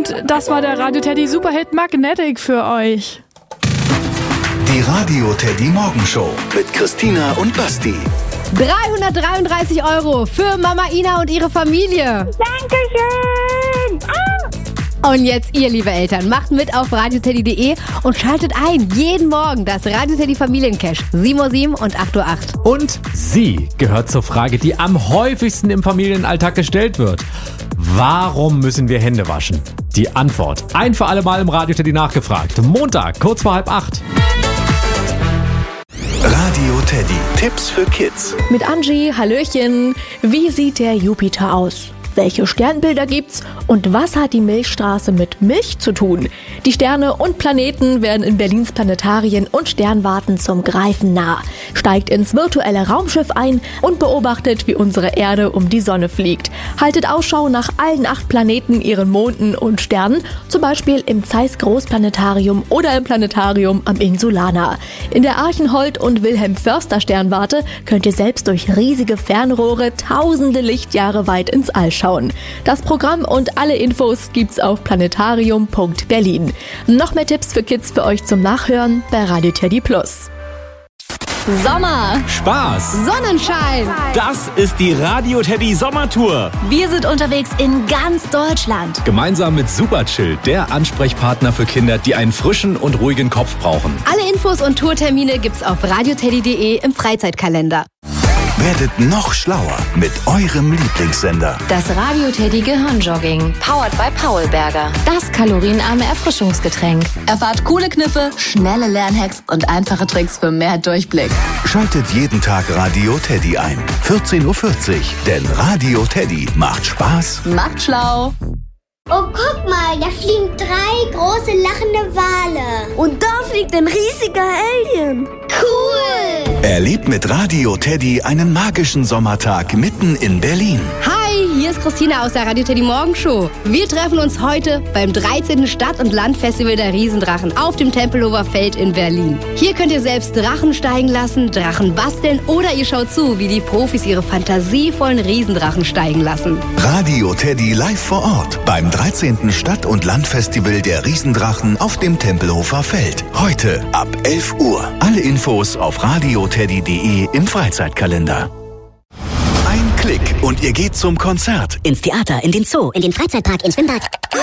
Und das war der Radio Teddy Superhit Magnetic für euch. Die Radio Teddy Morgenshow mit Christina und Basti. 333 € für Mama Ina und ihre Familie. Dankeschön! Und jetzt ihr, liebe Eltern, macht mit auf radioteddy.de und schaltet ein jeden Morgen das Radio Teddy Familiencash 7:07 und 8:08. Und sie gehört zur Frage, die am häufigsten im Familienalltag gestellt wird. Warum müssen wir Hände waschen? Die Antwort ein für alle Mal im Radio Teddy nachgefragt. Montag, kurz vor 7:30. Radio Teddy. Tipps für Kids. Mit Angie, Hallöchen. Wie sieht der Jupiter aus? Welche Sternbilder gibt's? Und was hat die Milchstraße mit Milch zu tun? Die Sterne und Planeten werden in Berlins Planetarien und Sternwarten zum Greifen nah. Steigt ins virtuelle Raumschiff ein und beobachtet, wie unsere Erde um die Sonne fliegt. Haltet Ausschau nach allen 8 Planeten, ihren Monden und Sternen, zum Beispiel im Zeiss Großplanetarium oder im Planetarium am Insulaner. In der Archenhold- und Wilhelm-Förster Sternwarte könnt ihr selbst durch riesige Fernrohre tausende Lichtjahre weit ins All schauen. Das Programm und alle Infos gibt's auf planetarium.berlin. Noch mehr Tipps für Kids für euch zum Nachhören bei Radio Teddy Plus. Sommer, Spaß, Sonnenschein. Das ist die Radio Teddy Sommertour. Wir sind unterwegs in ganz Deutschland. gemeinsam mit Superchill, der Ansprechpartner für Kinder, die einen frischen und ruhigen Kopf brauchen. Alle Infos und Tourtermine gibt's auf radioteddy.de im Freizeitkalender. Werdet noch schlauer mit eurem Lieblingssender. Das Radio Teddy Gehirnjogging. Powered by Paulberger. Das kalorienarme Erfrischungsgetränk. Erfahrt coole Kniffe, schnelle Lernhacks und einfache Tricks für mehr Durchblick. Schaltet jeden Tag Radio Teddy ein. 14:40 Uhr. Denn Radio Teddy macht Spaß. Macht schlau. Oh, guck mal, da fliegen 3 große lachende Wale. Und da fliegt ein riesiger Alien. Cool! Erlebt mit Radio Teddy einen magischen Sommertag mitten in Berlin. Hi, hier ist Christina aus der Radio Teddy Morgenshow. Wir treffen uns heute beim 13. Stadt- und Landfestival der Riesendrachen auf dem Tempelhofer Feld in Berlin. Hier könnt ihr selbst Drachen steigen lassen, Drachen basteln oder ihr schaut zu, wie die Profis ihre fantasievollen Riesendrachen steigen lassen. Radio Teddy live vor Ort beim 13. Stadt- und Landfestival der Riesendrachen auf dem Tempelhofer Feld. Heute ab 11 Uhr. Alle Infos auf radioteddy.de im Freizeitkalender. Ein Klick und ihr geht zum Konzert. Ins Theater, in den Zoo, in den Freizeitpark, ins Schwimmbad.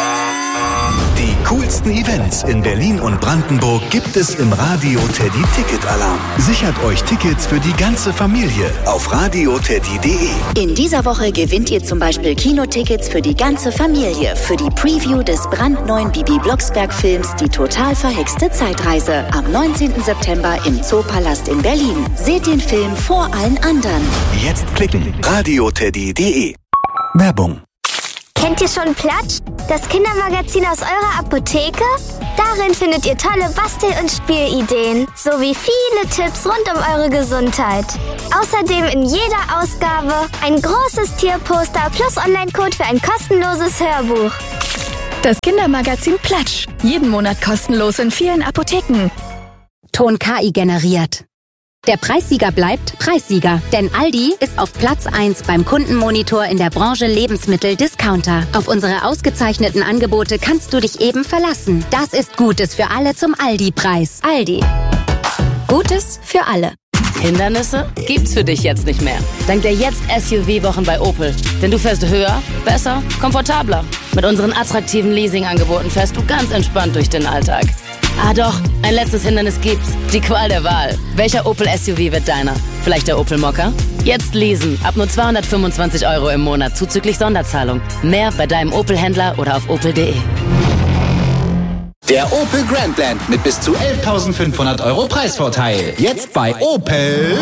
Die coolsten Events in Berlin und Brandenburg gibt es im Radio Teddy Ticket-Alarm. Sichert euch Tickets für die ganze Familie auf radioteddy.de. In dieser Woche gewinnt ihr zum Beispiel Kinotickets für die ganze Familie für die Preview des brandneuen Bibi Blocksberg-Films Die total verhexte Zeitreise am 19. September im Zoopalast in Berlin. Seht den Film vor allen anderen. Jetzt klicken. radioteddy.de. Werbung. Kennt ihr schon Platsch? Das Kindermagazin aus eurer Apotheke? Darin findet ihr tolle Bastel- und Spielideen, sowie viele Tipps rund um eure Gesundheit. Außerdem in jeder Ausgabe ein großes Tierposter plus Online-Code für ein kostenloses Hörbuch. Das Kindermagazin Platsch. Jeden Monat kostenlos in vielen Apotheken. Ton KI generiert. Der Preissieger bleibt Preissieger, denn Aldi ist auf Platz 1 beim Kundenmonitor in der Branche Lebensmittel-Discounter. Auf unsere ausgezeichneten Angebote kannst du dich eben verlassen. Das ist Gutes für alle zum Aldi-Preis. Aldi. Gutes für alle. Hindernisse gibt's für dich jetzt nicht mehr. Dank der jetzt SUV-Wochen bei Opel. Denn du fährst höher, besser, komfortabler. Mit unseren attraktiven Leasing-Angeboten fährst du ganz entspannt durch den Alltag. Ah doch, ein letztes Hindernis gibt's. Die Qual der Wahl. Welcher Opel SUV wird deiner? Vielleicht der Opel Mokka? Jetzt leasen. Ab nur 225 € im Monat zuzüglich Sonderzahlung. Mehr bei deinem Opel-Händler oder auf opel.de. Der Opel Grandland mit bis zu 11.500 € Preisvorteil. Jetzt bei Opel.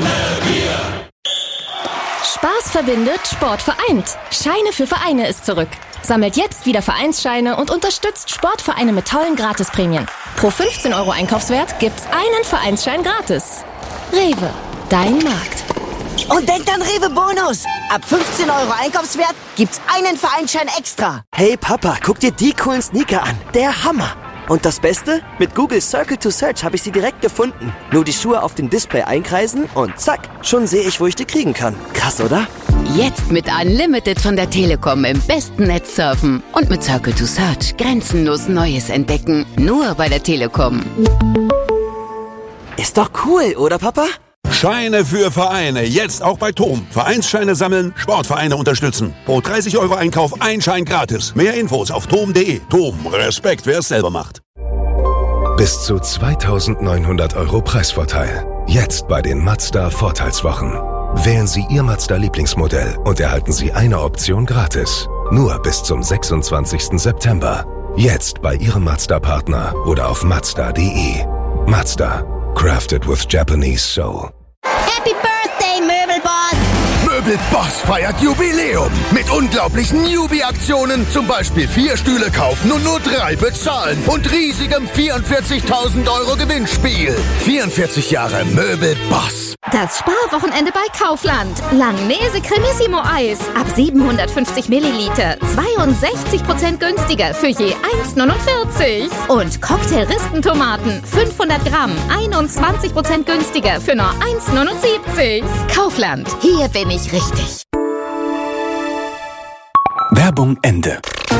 Spaß verbindet, Sport vereint. Scheine für Vereine ist zurück. Sammelt jetzt wieder Vereinsscheine und unterstützt Sportvereine mit tollen Gratisprämien. Pro 15 € Einkaufswert gibt's einen Vereinsschein gratis. Rewe, dein Markt. Und denkt an Rewe Bonus. Ab 15 € Einkaufswert gibt's einen Vereinsschein extra. Hey Papa, guck dir die coolen Sneaker an. Der Hammer. Und das Beste? Mit Google Circle to Search habe ich sie direkt gefunden. Nur die Schuhe auf dem Display einkreisen und zack, schon sehe ich, wo ich die kriegen kann. Krass, oder? Jetzt mit Unlimited von der Telekom im besten Netz surfen und mit Circle to Search grenzenlos Neues entdecken. Nur bei der Telekom. Ist doch cool, oder Papa? Scheine für Vereine, jetzt auch bei TOM. Vereinsscheine sammeln, Sportvereine unterstützen. Pro 30 € Einkauf ein Schein gratis. Mehr Infos auf tom.de. TOM, Respekt, wer es selber macht. Bis zu 2.900 € Preisvorteil. Jetzt bei den Mazda Vorteilswochen. Wählen Sie Ihr Mazda-Lieblingsmodell und erhalten Sie eine Option gratis. Nur bis zum 26. September. Jetzt bei Ihrem Mazda-Partner oder auf Mazda.de. Mazda. Crafted with Japanese soul. Happy Birthday, Möbelboss! Möbelboss feiert Jubiläum mit unglaublichen Newbie-Aktionen. Zum Beispiel 4 Stühle kaufen und nur 3 bezahlen. Und riesigem 44.000 € Gewinnspiel. 44 Jahre Möbelboss. Das Sparwochenende bei Kaufland. Langnese Cremissimo Eis. Ab 750 Milliliter. 62% günstiger für je 1,49. Und Cocktail-Rispentomaten. 500 Gramm. 21% günstiger für nur 1,79. Kaufland. Hier bin ich richtig. Werbung Ende.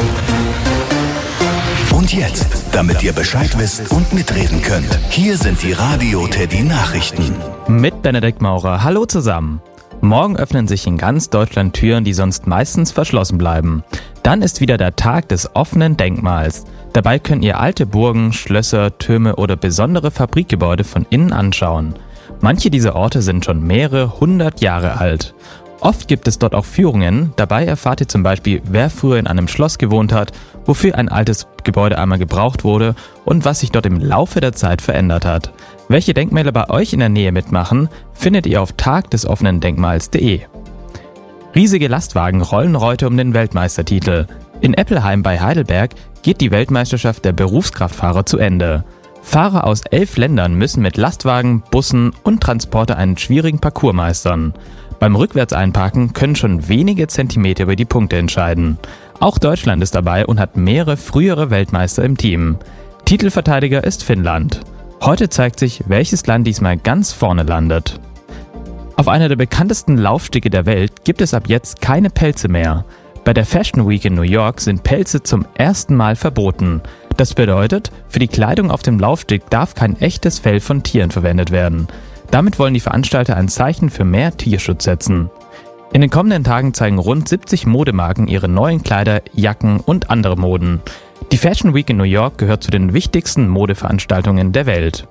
Und jetzt, damit ihr Bescheid wisst und mitreden könnt, hier sind die Radio Teddy Nachrichten. Mit Benedikt Maurer. Hallo zusammen. Morgen öffnen sich in ganz Deutschland Türen, die sonst meistens verschlossen bleiben. Dann ist wieder der Tag des offenen Denkmals. Dabei könnt ihr alte Burgen, Schlösser, Türme oder besondere Fabrikgebäude von innen anschauen. Manche dieser Orte sind schon mehrere 100 Jahre alt. Oft gibt es dort auch Führungen. Dabei erfahrt ihr zum Beispiel, wer früher in einem Schloss gewohnt hat, wofür ein altes Gebäude einmal gebraucht wurde und was sich dort im Laufe der Zeit verändert hat. Welche Denkmäler bei euch in der Nähe mitmachen, findet ihr auf tagdesoffenendenkmals.de. Riesige Lastwagen rollen heute um den Weltmeistertitel. In Eppelheim bei Heidelberg geht die Weltmeisterschaft der Berufskraftfahrer zu Ende. Fahrer aus 11 Ländern müssen mit Lastwagen, Bussen und Transporter einen schwierigen Parcours meistern. Beim Rückwärtseinparken können schon wenige Zentimeter über die Punkte entscheiden. Auch Deutschland ist dabei und hat mehrere frühere Weltmeister im Team. Titelverteidiger ist Finnland. Heute zeigt sich, welches Land diesmal ganz vorne landet. Auf einer der bekanntesten Laufstege der Welt gibt es ab jetzt keine Pelze mehr. Bei der Fashion Week in New York sind Pelze zum ersten Mal verboten. Das bedeutet, für die Kleidung auf dem Laufsteg darf kein echtes Fell von Tieren verwendet werden. Damit wollen die Veranstalter ein Zeichen für mehr Tierschutz setzen. In den kommenden Tagen zeigen rund 70 Modemarken ihre neuen Kleider, Jacken und andere Moden. Die Fashion Week in New York gehört zu den wichtigsten Modeveranstaltungen der Welt.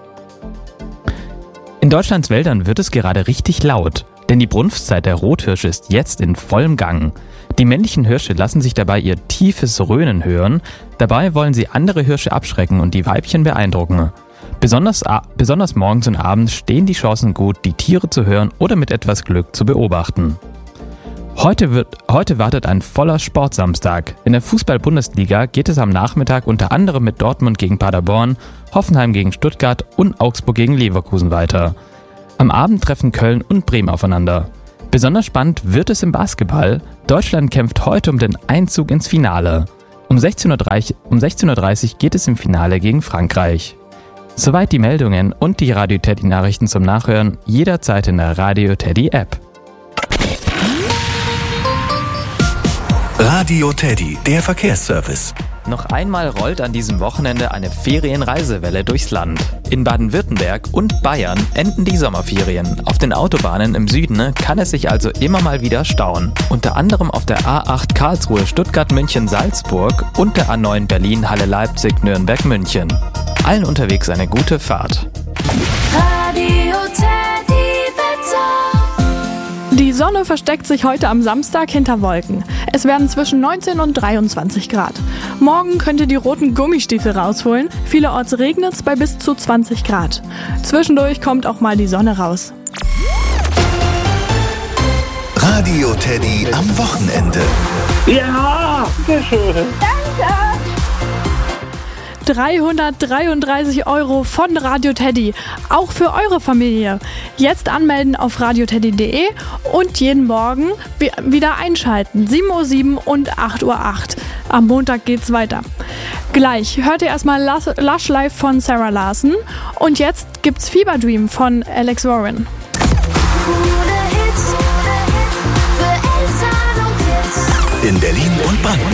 In Deutschlands Wäldern wird es gerade richtig laut, denn die Brunftzeit der Rothirsche ist jetzt in vollem Gang. Die männlichen Hirsche lassen sich dabei ihr tiefes Röhnen hören, dabei wollen sie andere Hirsche abschrecken und die Weibchen beeindrucken. Besonders morgens und abends stehen die Chancen gut, die Tiere zu hören oder mit etwas Glück zu beobachten. Heute wartet ein voller Sportsamstag. In der Fußball-Bundesliga geht es am Nachmittag unter anderem mit Dortmund gegen Paderborn, Hoffenheim gegen Stuttgart und Augsburg gegen Leverkusen weiter. Am Abend treffen Köln und Bremen aufeinander. Besonders spannend wird es im Basketball. Deutschland kämpft heute um den Einzug ins Finale. Um 16:30 Uhr geht es im Finale gegen Frankreich. Soweit die Meldungen und die Radio Teddy Nachrichten zum Nachhören jederzeit in der Radio Teddy App. Radio Teddy, der Verkehrsservice. Noch einmal rollt an diesem Wochenende eine Ferienreisewelle durchs Land. In Baden-Württemberg und Bayern enden die Sommerferien. Auf den Autobahnen im Süden kann es sich also immer mal wieder stauen. Unter anderem auf der A8 Karlsruhe, Stuttgart, München, Salzburg und der A9 Berlin, Halle, Leipzig, Nürnberg, München. Allen unterwegs eine gute Fahrt. Radio Teddy Wetter. Die Sonne versteckt sich heute am Samstag hinter Wolken. Es werden zwischen 19 und 23 Grad. Morgen könnt ihr die roten Gummistiefel rausholen. Vielerorts regnet es bei bis zu 20 Grad. Zwischendurch kommt auch mal die Sonne raus. Radio Teddy am Wochenende. Ja, sehr schön. Danke. 333 € von Radio Teddy, auch für eure Familie. Jetzt anmelden auf radioteddy.de und jeden Morgen wieder einschalten. 7:07 Uhr und 8:08 Uhr. Am Montag geht's weiter. Gleich hört ihr erstmal Lush Life von Sarah Larson und jetzt gibt's Fever Dream von Alex Warren. In Berlin und Brandenburg.